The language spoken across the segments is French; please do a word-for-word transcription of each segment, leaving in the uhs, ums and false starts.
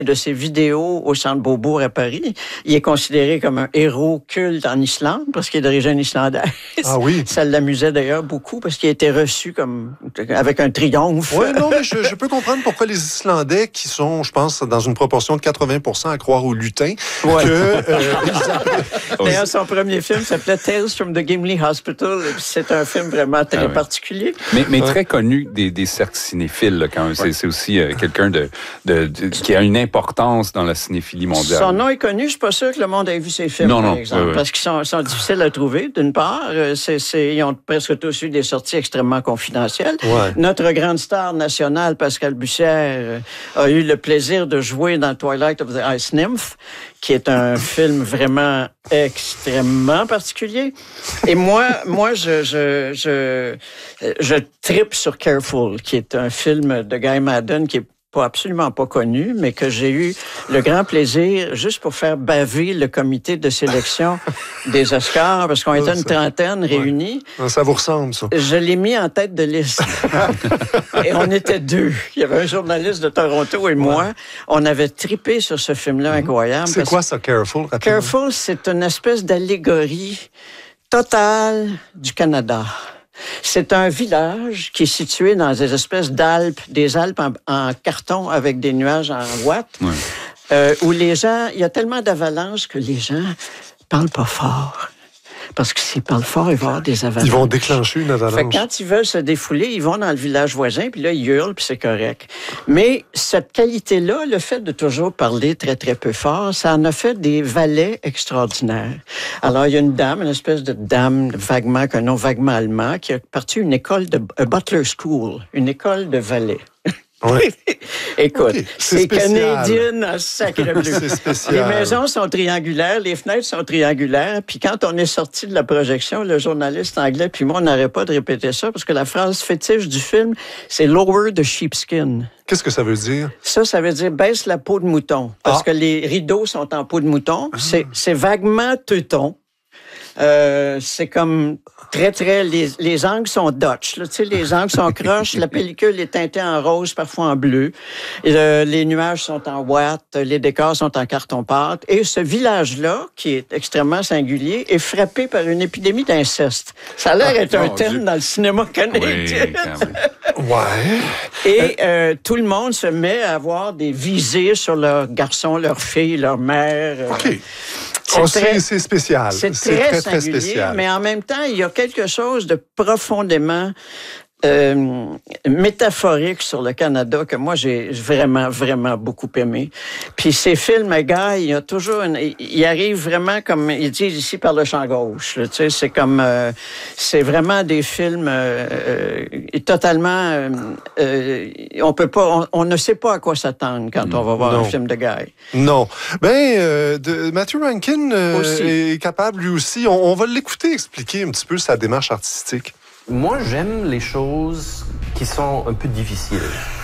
de ses vidéos au Centre Beaubourg à Paris. Il est considéré comme un héros culte en Islande parce qu'il est d'origine islandaise. Ah oui? Ça l'amusait d'ailleurs beaucoup parce qu'il a été reçu comme avec un triomphe. Oui, non, mais je, je peux comprendre pourquoi les Islandais, qui sont, je pense, dans une proportion de quatre-vingts pour cent à croire au lutin, ouais. que... Euh, D'ailleurs, son premier film s'appelait Tales from the Gimli Hospital. C'est un film vraiment très ah oui. particulier. Mais, mais très connu des, des cercles cinéphiles, là, quand même. C'est, c'est aussi euh, quelqu'un de, de, de, qui a une importance dans la cinéphilie mondiale. Son nom est connu. Je suis pas sûr que le monde ait vu ses films, non, par non, exemple, euh... parce qu'ils sont, sont difficiles à trouver, d'une part. C'est, c'est, ils ont presque tous eu des sorties extrêmement confidentielles. Ouais. Notre grande star nationale, Pascal Bussière, a eu le plaisir de jouer dans Twilight of the Ice Nymph, qui est un film vraiment extrêmement particulier. Et moi, moi, je, je, je, je tripe sur Careful, qui est un film de Guy Maddin qui est pas absolument pas connu, mais que j'ai eu le grand plaisir, juste pour faire baver le comité de sélection des Oscars, parce qu'on était une trentaine réunis. Ouais. Ça vous ressemble, ça. Je l'ai mis en tête de liste. Et on était deux. Il y avait un journaliste de Toronto et moi. Ouais. On avait trippé sur ce film-là incroyable. C'est quoi ça, Careful? Rapidement? Careful, c'est une espèce d'allégorie totale du Canada. C'est un village qui est situé dans des espèces d'Alpes, des Alpes en, en carton avec des nuages en ouate, ouais. euh, où les gens, il y a tellement d'avalanches que les gens parlent pas fort. Parce que s'ils parlent fort, ils vont avoir des avalanches. Ils vont déclencher une avalanche. Fait que quand ils veulent se défouler, ils vont dans le village voisin, puis là, ils hurlent, puis c'est correct. Mais cette qualité-là, le fait de toujours parler très, très peu fort, ça en a fait des valets extraordinaires. Alors, il y a une dame, une espèce de dame vaguement, qu'un nom vaguement allemand, qui a parti une école de a Butler School, une école de valets. Oui. Écoute, okay. c'est, c'est canadien en sacré bleu. C'est spécial. Les maisons sont triangulaires, les fenêtres sont triangulaires, puis quand on est sorti de la projection, le journaliste anglais puis moi, on n'arrêtait pas de répéter ça, parce que la phrase fétiche du film, c'est « lower the sheepskin ». Qu'est-ce que ça veut dire? Ça, ça veut dire baisse la peau de mouton, parce ah. que les rideaux sont en peau de mouton. Ah. C'est, c'est vaguement teuton. Euh, c'est comme très, très... Les, les angles sont Dutch. Là, tu sais, les angles sont croches. La pellicule est teintée en rose, parfois en bleu. Et, euh, les nuages sont en ouate. Les décors sont en carton-pâte. Et ce village-là, qui est extrêmement singulier, est frappé par une épidémie d'inceste. Ça a l'air d'être ah, un thème Dieu. Dans le cinéma canadien. Oui, ouais. Et euh, tout le monde se met à avoir des visées sur leurs garçons, leurs filles, leurs mères. OK. Euh, C'est, oh, très, c'est spécial. C'est, c'est très, très, singulier, très spécial. Mais en même temps, il y a quelque chose de profondément euh, métaphorique sur le Canada que moi, j'ai vraiment, vraiment beaucoup aimé. Puis ces films, gars, il y a toujours une... Il arrive vraiment, comme ils disent ici, par le champ gauche. Là, tu sais, c'est comme... Euh, c'est vraiment des films euh, euh, totalement... Euh, euh, on peut pas... On, on ne sait pas à quoi s'attendre quand on va voir non. un film de Guy. Non. Ben, euh, de, Matthew Rankin euh, est capable, lui aussi... On, on va l'écouter expliquer un petit peu sa démarche artistique. Moi, j'aime les choses qui sont un peu difficiles.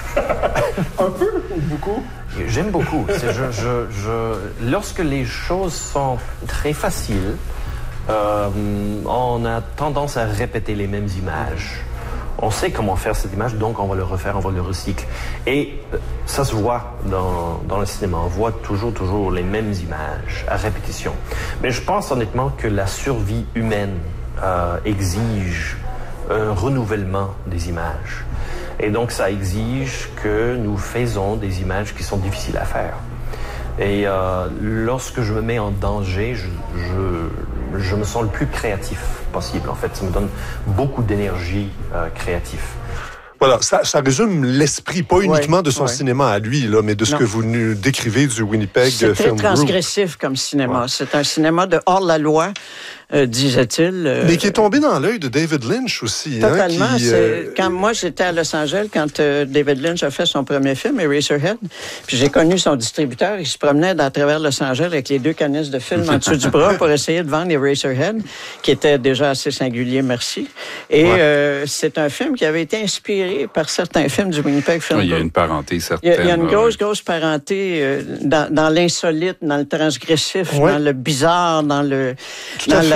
Un peu ou beaucoup? J'aime beaucoup. C'est, je, je, je, lorsque les choses sont très faciles, euh, on a tendance à répéter les mêmes images. On sait comment faire cette image, donc on va le refaire, on va le recycler. Et ça se voit dans, dans le cinéma. On voit toujours, toujours les mêmes images à répétition. Mais je pense honnêtement que la survie humaine euh, exige un renouvellement des images. Et donc, ça exige que nous faisons des images qui sont difficiles à faire. Et euh, lorsque je me mets en danger, je, je, je me sens le plus créatif possible, en fait. Ça me donne beaucoup d'énergie euh, créative. Voilà, ça, ça résume l'esprit, pas uniquement ouais, de son ouais. cinéma à lui, là, mais de ce non. que vous nous décrivez du Winnipeg Film Group. C'est très transgressif comme cinéma. Ouais. C'est un cinéma de hors-la-loi, euh, disait-il. Euh, mais qui est tombé dans l'œil de David Lynch aussi. Totalement. Hein, qui, euh... Quand moi, j'étais à Los Angeles, quand euh, David Lynch a fait son premier film, Eraserhead, puis j'ai connu son distributeur, il se promenait à travers Los Angeles avec les deux canisses de film en dessous du bras pour essayer de vendre Eraserhead, qui était déjà assez singulier, merci. Et ouais. euh, c'est un film qui avait été inspiré par certains films du Winnipeg Film Group. Il y a une parenté certaine. Il y a, il y a une grosse, ouais. grosse parenté euh, dans, dans l'insolite, dans le transgressif, ouais. dans le bizarre, dans le dans la,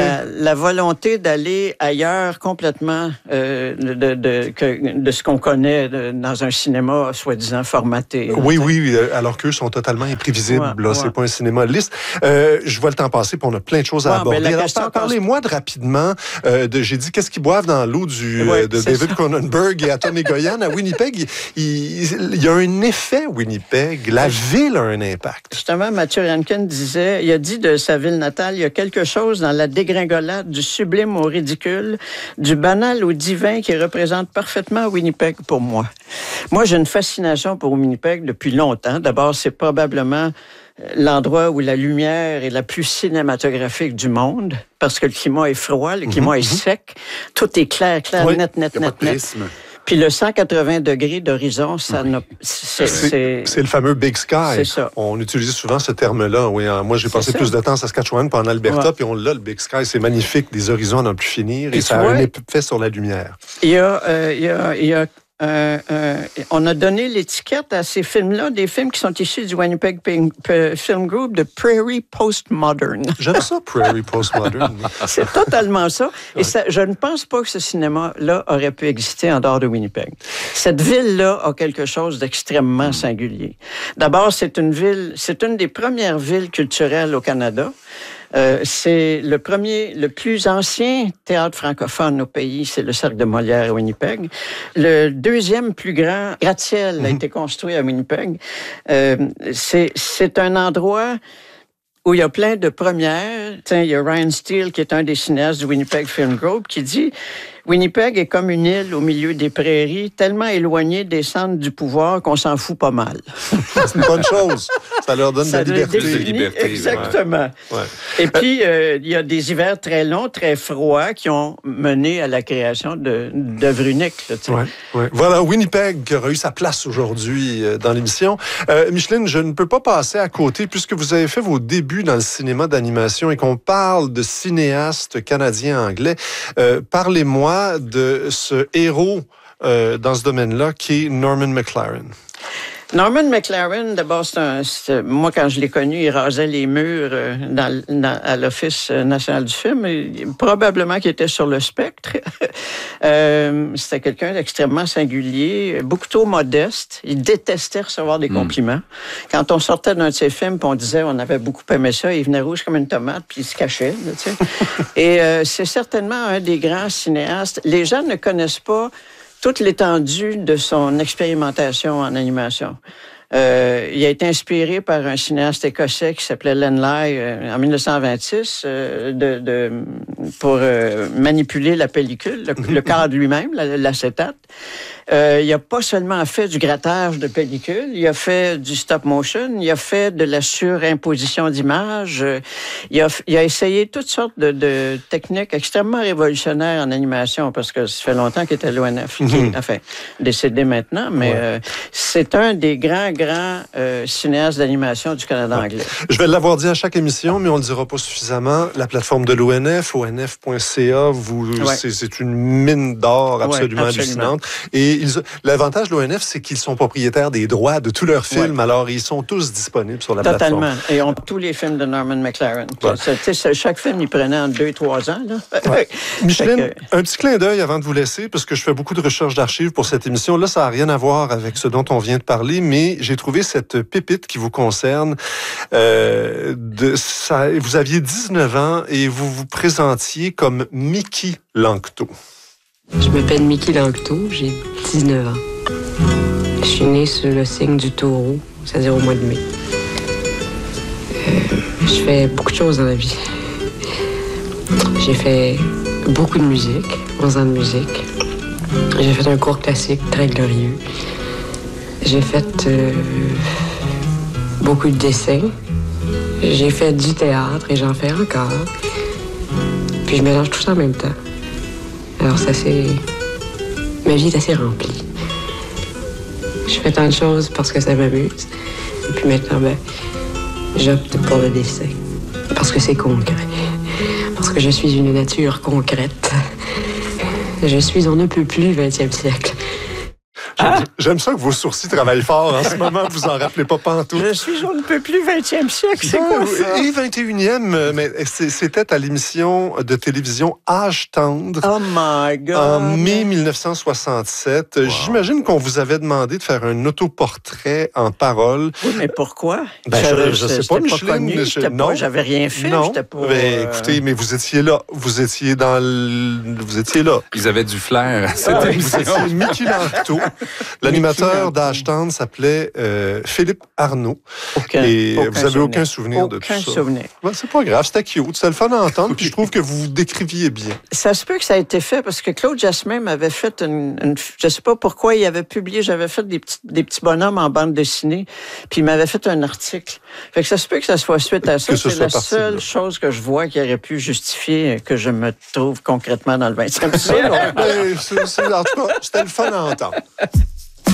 la, la volonté d'aller ailleurs complètement euh, de, de, que, de ce qu'on connaît de, dans un cinéma soi-disant formaté. Oui, hein, oui, alors qu'eux sont totalement imprévisibles. Ouais, là, ouais. C'est pas un cinéma lisse. Euh, je vois le temps passer, puis on a plein de choses à ouais, aborder. Alors, par, parlez-moi de, rapidement euh, de, j'ai dit, qu'est-ce qu'ils boivent dans l'eau du, ouais, de David ça. Cronenberg et Atom Egoyan à Winnipeg. Il, il, il y a un effet, Winnipeg. La ville a un impact. Justement, Matthew Rankin disait, il a dit de sa ville natale, il y a quelque chose dans la dégringolade du sublime au ridicule, du banal au divin qui représente parfaitement Winnipeg pour moi. Moi, j'ai une fascination pour Winnipeg depuis longtemps. D'abord, c'est probablement l'endroit où la lumière est la plus cinématographique du monde, parce que le climat est froid, le climat mm-hmm. est sec, tout est clair, clair, oui, net, net, net, net. Puis le cent quatre-vingts degrés d'horizon, ça oui. n'a... C'est, c'est, c'est le fameux Big Sky. C'est ça. On utilise souvent ce terme-là. Oui, moi, j'ai passé plus de temps à Saskatchewan puis en Alberta, ouais. puis on l'a, le Big Sky. C'est magnifique, des horizons à n'en plus finir, et, et ça a un effet sur la lumière. Il y a... Euh, il y a, il y a Euh, euh, on a donné l'étiquette à ces films-là, des films qui sont issus du Winnipeg Film Group de Prairie Postmodern. J'aime ça, Prairie Postmodern. C'est totalement ça. Et ça, je ne pense pas que ce cinéma-là aurait pu exister en dehors de Winnipeg. Cette ville-là a quelque chose d'extrêmement singulier. D'abord, c'est une ville, c'est une des premières villes culturelles au Canada. Euh, c'est le premier, le plus ancien théâtre francophone au pays, c'est le Cercle de Molière à Winnipeg. Le deuxième plus grand gratte-ciel mm-hmm. a été construit à Winnipeg. Euh, c'est, c'est un endroit où il y a plein de premières. Tiens, il y a Ryan Steele, qui est un des cinéastes du Winnipeg Film Group, qui dit « Winnipeg est comme une île au milieu des prairies, tellement éloignée des centres du pouvoir qu'on s'en fout pas mal. » C'est une bonne chose. Ça leur donne ça de la liberté. Définit, liberté. Exactement. Ouais. Ouais. Et puis, euh, il y a des hivers très longs, très froids, qui ont mené à la création de, d'œuvres uniques. Là, ouais, ouais. Voilà, Winnipeg qui aura eu sa place aujourd'hui euh, dans l'émission. Euh, Micheline, je ne peux pas passer à côté, puisque vous avez fait vos débuts dans le cinéma d'animation et qu'on parle de cinéastes canadiens-anglais. Euh, parlez-moi de ce héros euh, dans ce domaine-là qui est Norman McLaren. Norman McLaren, d'abord, c'est un, c'est, moi, quand je l'ai connu, il rasait les murs euh, dans, dans, à l'Office national du film. Et, probablement qu'il était sur le spectre. euh, c'était quelqu'un d'extrêmement singulier, beaucoup trop modeste. Il détestait recevoir des compliments. Mm. Quand on sortait d'un de ses films, puis on disait on avait beaucoup aimé ça, il venait rouge comme une tomate, puis il se cachait. Là, tu sais. Et euh, c'est certainement un des grands cinéastes. Les gens ne connaissent pas toute l'étendue de son expérimentation en animation. Euh, il a été inspiré par un cinéaste écossais qui s'appelait Len Lye euh, en dix-neuf cent vingt-six euh, de, de, pour euh, manipuler la pellicule, le, le cadre lui-même, l'acétate. Euh, il a pas seulement fait du grattage de pellicule, il a fait du stop motion, il a fait de la surimposition d'images, euh, il, a, il a essayé toutes sortes de, de techniques extrêmement révolutionnaires en animation, parce que ça fait longtemps qu'il était à l'O N F, mm-hmm. qui est, enfin, décédé maintenant, mais ouais. euh, c'est un des grands, grands euh, cinéastes d'animation du Canada ouais. anglais. Je vais l'avoir dit à chaque émission, mais on le dira pas suffisamment. La plateforme de l'O N F, O N F point C A, vous, ouais. c'est, c'est une mine d'or absolument, ouais, absolument. hallucinante. Et ils, l'avantage de l'O N F, c'est qu'ils sont propriétaires des droits de tous leurs films, ouais. alors ils sont tous disponibles sur la Totalement. plateforme. Et on tous les films de Norman McLaren. Ouais. Ça, ça, chaque film, il prenait en deux, trois ans. Là. Ouais. Micheline, que... un petit clin d'œil avant de vous laisser, parce que je fais beaucoup de recherches d'archives pour cette émission. Là, ça n'a rien à voir avec ce dont on vient de parler, mais j'ai trouvé cette pépite qui vous concerne. Euh, de, ça, vous aviez dix-neuf ans et vous vous présentiez comme Mickey Langto. Je m'appelle Mickey Langto, j'ai dix-neuf ans. Je suis née sur le signe du taureau, c'est-à-dire au mois de mai. Euh, je fais beaucoup de choses dans la vie. J'ai fait beaucoup de musique, onze ans de musique. J'ai fait un cours classique très glorieux. J'ai fait euh, beaucoup de dessins. J'ai fait du théâtre et j'en fais encore. Puis je mélange tout ça en même temps. Alors ça c'est... Ma vie est assez remplie. Je fais tant de choses parce que ça m'amuse. Et puis maintenant, ben, j'opte pour le dessin. Parce que c'est concret. Parce que je suis une nature concrète. Je suis on ne peut plus vingtième siècle. Ah! J'aime ça que vos sourcils travaillent fort en ce moment. Vous en rappelez pas pantoute. Je suis, on ne peut plus vingtième siècle. C'est quoi ça? Et vingt et unième, mais c'était à l'émission de télévision Âge tendre. Oh my God! En mai mille neuf cent soixante-sept. Wow. J'imagine qu'on vous avait demandé de faire un autoportrait en parole. Oui, mais pourquoi? Ben, je, je sais pas, Micheline. Pas je, non, j'avais rien fait. Non. Pas, ben, euh... écoutez, mais vous étiez là. Vous étiez dans le... Vous étiez là. Ils avaient du flair à cette ah, émission. Vous étiez Mickey Lanctot. L'animateur d'Âge tendre s'appelait euh, Philippe Arnaud. Aucun, Et aucun vous avez souvenir. aucun souvenir aucun de tout ça. Aucun souvenir. Ben, c'est pas grave, c'était cute. C'était le fun à entendre. Puis je trouve que vous vous décriviez bien. Ça se peut que ça a été fait parce que Claude Jasmin m'avait fait une, une... Je sais pas pourquoi il avait publié. J'avais fait des petits, des petits bonhommes en bande dessinée. Puis il m'avait fait un article. Fait que ça se peut que ça soit suite à ça. C'est la seule chose que je vois qui aurait pu justifier que je me trouve concrètement dans le vingtième siècle. Ben, c'est, c'est, en tout cas, c'était le fun à entendre.